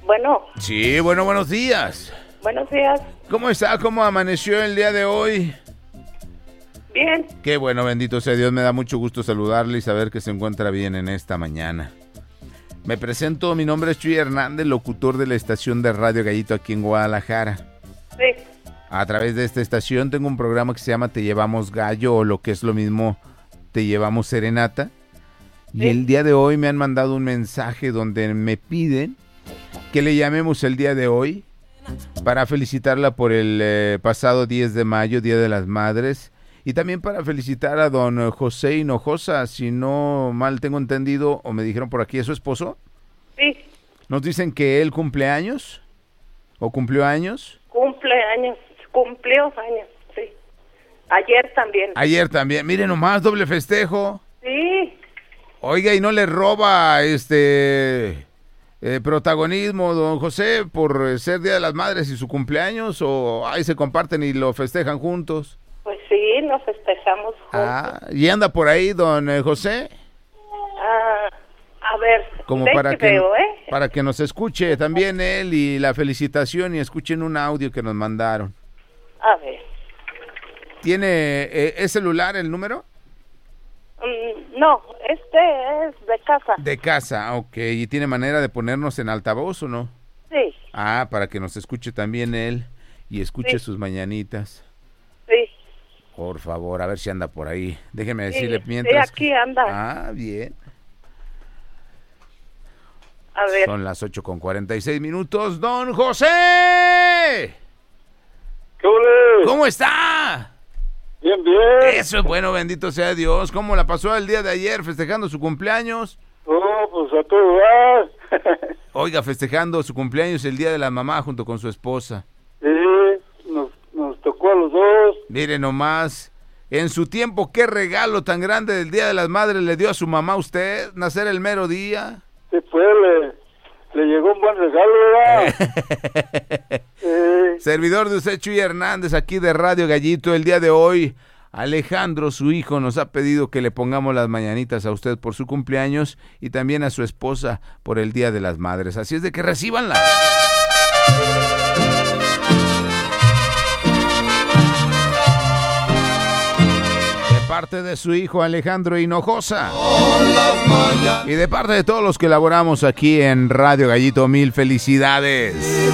Bueno. Sí, bueno, buenos días. Buenos días. ¿Cómo está? ¿Cómo amaneció el día de hoy? Bien. Qué bueno, bendito sea Dios. Me da mucho gusto saludarle y saber que se encuentra bien en esta mañana. Me presento, mi nombre es Chuy Hernández, locutor de la estación de Radio Gallito aquí en Guadalajara. Sí. A través de esta estación tengo un programa que se llama Te Llevamos Gallo, o lo que es lo mismo, Te Llevamos Serenata. Y el día de hoy me han mandado un mensaje donde me piden que le llamemos el día de hoy para felicitarla por el pasado 10 de mayo, Día de las Madres, y también para felicitar a don José Hinojosa, si no mal tengo entendido, o me dijeron por aquí, ¿es su esposo? Sí. Nos dicen que él cumple años, o cumplió años. Cumplió años, sí. Ayer también. Ayer también, miren nomás, doble festejo. Sí. Oiga, ¿y no le roba protagonismo don José por ser Día de las Madres y su cumpleaños, o ahí se comparten y lo festejan juntos? Pues sí, nos festejamos juntos. ¿Y anda por ahí don José? A ver, Como para que nos escuche también él y la felicitación, y escuchen un audio que nos mandaron. A ver. ¿Tiene es celular el número? No, este es de casa. De casa, ok. ¿Y tiene manera de ponernos en altavoz o no? Sí. Para que nos escuche también él y escuche sus mañanitas. Sí. Por favor, a ver si anda por ahí. Déjeme decirle mientras. Sí, aquí anda. Bien. A ver. Son las 8:46. ¡Don José! ¿Qué ole? ¿Cómo está? Bien, bien. Eso es bueno, bendito sea Dios. ¿Cómo la pasó el día de ayer festejando su cumpleaños? Pues a todo dar. Oiga, festejando su cumpleaños el día de la mamá junto con su esposa. Sí, nos tocó a los dos. Mire nomás, en su tiempo, ¿qué regalo tan grande del Día de las Madres le dio a su mamá a usted? ¿Nacer el mero día? Sí, pues le llegó un buen regalo, ¿verdad? Servidor de usted, Chuy Hernández, aquí de Radio Gallito. El día de hoy, Alejandro, su hijo, nos ha pedido que le pongamos las mañanitas a usted por su cumpleaños y también a su esposa por el Día de las Madres. Así es de que recíbanla. De parte de su hijo Alejandro Hinojosa y de parte de todos los que elaboramos aquí en Radio Gallito, mil felicidades.